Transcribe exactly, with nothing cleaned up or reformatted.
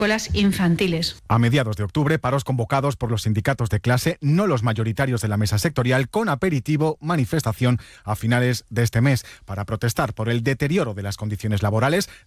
escuelas infantiles. A mediados de octubre, paros convocados por los sindicatos de clase, no los mayoritarios de la mesa sectorial, con aperitivo, manifestación a finales de este mes, para protestar por el deterioro de las condiciones laborales